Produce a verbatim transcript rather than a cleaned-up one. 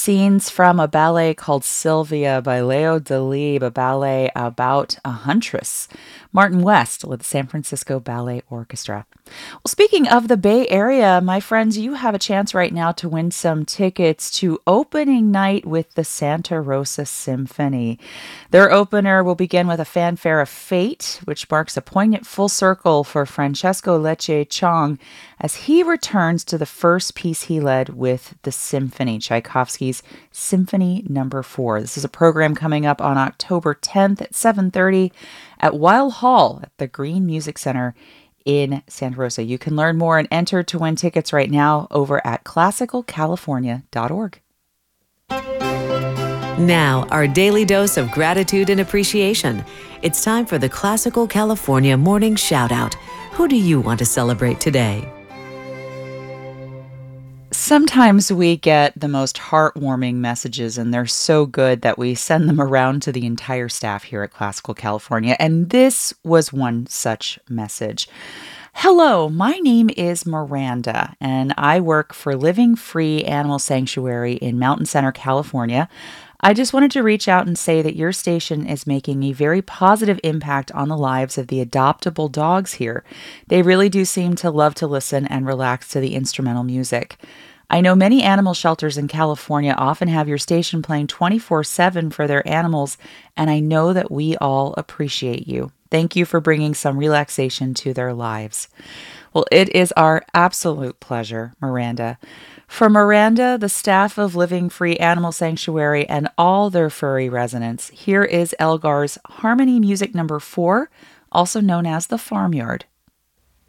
scenes from a ballet called Sylvia by Leo Delibes, a ballet about a huntress. Martin West led the San Francisco Ballet Orchestra. Well, speaking of the Bay Area, my friends, you have a chance right now to win some tickets to opening night with the Santa Rosa Symphony. Their opener will begin with a fanfare of Fate, which marks a poignant full circle for Francesco Lecce Chong as he returns to the first piece he led with the symphony, Tchaikovsky's Symphony Number Four. This is a program coming up on October tenth at seven thirty at Weil Hall at the Green Music Center in Santa Rosa. You can learn more and enter to win tickets right now over at classical california dot org. Now, our daily dose of gratitude and appreciation. It's time for the Classical California Morning Shoutout. Who do you want to celebrate today? Sometimes we get the most heartwarming messages, and they're so good that we send them around to the entire staff here at Classical California. And this was one such message. Hello, my name is Miranda, and I work for Living Free Animal Sanctuary in Mountain Center, California. I just wanted to reach out and say that your station is making a very positive impact on the lives of the adoptable dogs here. They really do seem to love to listen and relax to the instrumental music. I know many animal shelters in California often have your station playing twenty-four seven for their animals, and I know that we all appreciate you. Thank you for bringing some relaxation to their lives. Well, it is our absolute pleasure, Miranda. For Miranda, the staff of Living Free Animal Sanctuary, and all their furry residents, here is Elgar's Harmony Music Number Four, also known as The Farmyard.